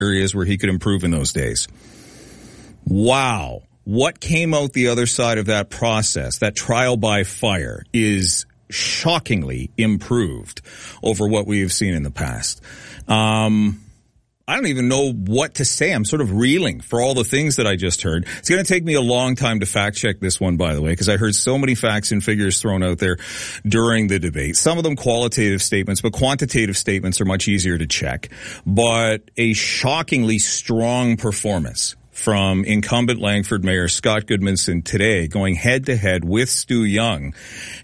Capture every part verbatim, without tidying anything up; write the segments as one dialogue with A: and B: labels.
A: areas where he could improve in those days. Wow. What came out the other side of that process, that trial by fire, is shockingly improved over what we have seen in the past. Um, I don't even know what to say. I'm sort of reeling for all the things that I just heard. It's going to take me a long time to fact check this one, by the way, because I heard so many facts and figures thrown out there during the debate. Some of them qualitative statements, but quantitative statements are much easier to check. But a shockingly strong performance from incumbent Langford Mayor Scott Goodmanson today, going head-to-head with Stu Young.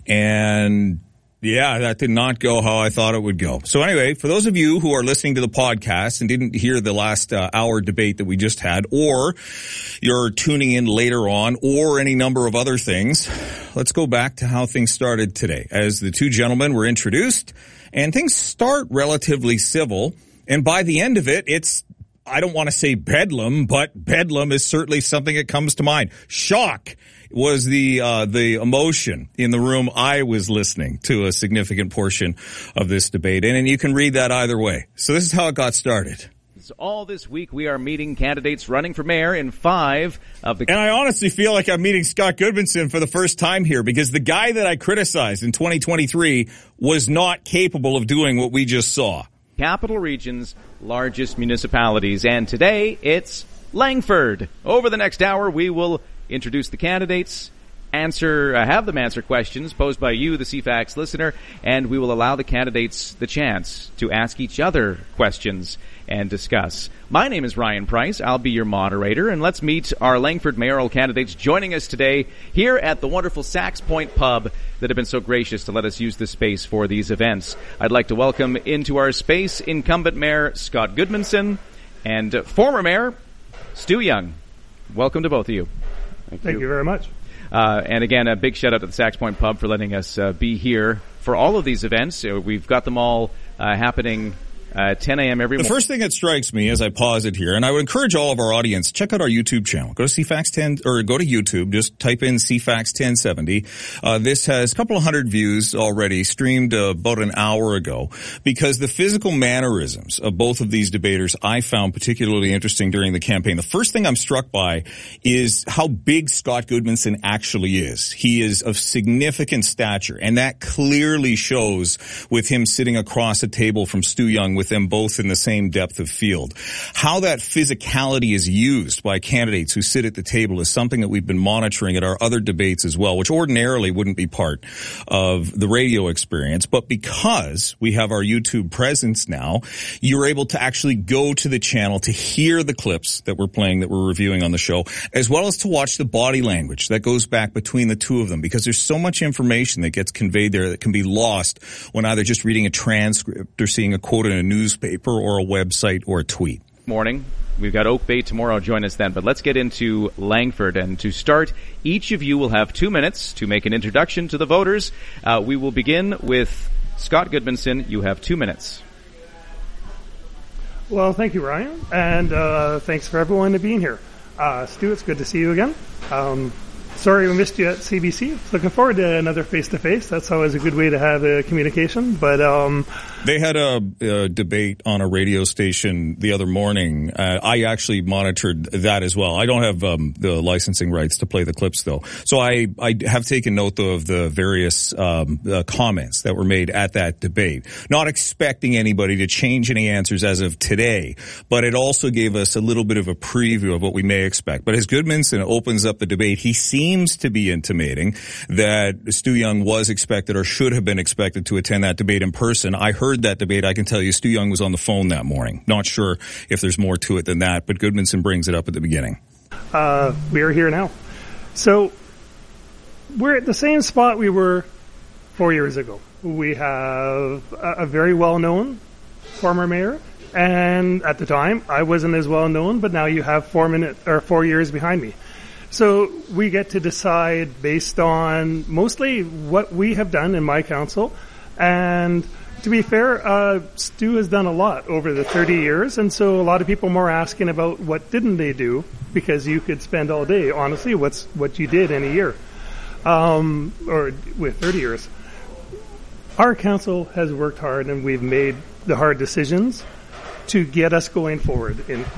A: And yeah, that did not go how I thought it would go. So anyway, for those of you who are listening to the podcast and didn't hear the last uh, hour debate that we just had, or you're tuning in later on, or any number of other things, let's go back to how things started today. As the two gentlemen were introduced, and things start relatively civil, and by the end of it, it's, I don't want to say bedlam, but bedlam is certainly something that comes to mind. Shock was the uh the emotion in the room. I was listening to a significant portion of this debate, and, and you can read that either way. So this is how it got started.
B: So all this week we are meeting candidates running for mayor in five of the...
A: And I honestly feel like I'm meeting Scott Goodmanson for the first time here, because the guy that I criticized in twenty twenty-three was not capable of doing what we just saw.
B: Capital Region's largest municipalities. And today, it's Langford. Over the next hour, we will introduce the candidates, answer, uh, have them answer questions posed by you, the C FAX listener, and we will allow the candidates the chance to ask each other questions and discuss. My name is Ryan Price. I'll be your moderator, and let's meet our Langford mayoral candidates joining us today here at the wonderful Sax Point Pub that have been so gracious to let us use this space for these events. I'd like to welcome into our space incumbent Mayor Scott Goodmanson and uh, former Mayor Stu Young. Welcome to both of you.
C: Thank, Thank you. you very much.
B: Uh, and again, a big shout out to the Sax Point Pub for letting us uh, be here for all of these events. Uh, we've got them all uh, happening Uh, ten a.m. every morning.
A: The first thing that strikes me as I pause it here, and I would encourage all of our audience, check out our YouTube channel. Go to C FAX ten, or go to YouTube, just type in C FAX ten seventy. Uh, this has a couple of hundred views already, streamed uh, about an hour ago, because the physical mannerisms of both of these debaters I found particularly interesting during the campaign. The first thing I'm struck by is how big Scott Goodmanson actually is. He is of significant stature, and that clearly shows with him sitting across a table from Stu Young, with them both in the same depth of field. How that physicality is used by candidates who sit at the table is something that we've been monitoring at our other debates as well, which ordinarily wouldn't be part of the radio experience. But because we have our YouTube presence now, you're able to actually go to the channel to hear the clips that we're playing, that we're reviewing on the show, as well as to watch the body language that goes back between the two of them, because there's so much information that gets conveyed there that can be lost when either just reading a transcript or seeing a quote in a newspaper or a website or a tweet.
B: Morning. We've got Oak Bay tomorrow. Join us then. But let's get into Langford. And to start, each of you will have two minutes to make an introduction to the voters. Uh, we will begin with Scott Goodmanson. You have two minutes.
C: Well, thank you, Ryan. And uh, thanks for everyone to being here. Uh, Stu, it's good to see you again. Um, sorry we missed you at C B C. Looking forward to another face-to-face. That's always a good way to have a communication. But um,
A: they had a, a debate on a radio station the other morning. Uh, I actually monitored that as well. I don't have um, the licensing rights to play the clips, though. So I, I have taken note, though, of the various um, uh, comments that were made at that debate. Not expecting anybody to change any answers as of today, but it also gave us a little bit of a preview of what we may expect. But as Goodmanson opens up the debate, he seems to be intimating that Stu Young was expected or should have been expected to attend that debate in person. I heard that debate. I can tell you Stu Young was on the phone that morning. Not sure if there's more to it than that, but Goodmanson brings it up at the beginning.
C: Uh, we are here now. So we're at the same spot we were four years ago. We have a, a very well-known former mayor, and at the time I wasn't as well-known, but now you have four minute or four years behind me. So we get to decide based on mostly what we have done in my council. And to be fair, uh, Stu has done a lot over the thirty years. And so a lot of people more asking about what didn't they do, because you could spend all day, honestly, what's what you did in a year, um, or with thirty years. Our council has worked hard and we've made the hard decisions. to get us going forward in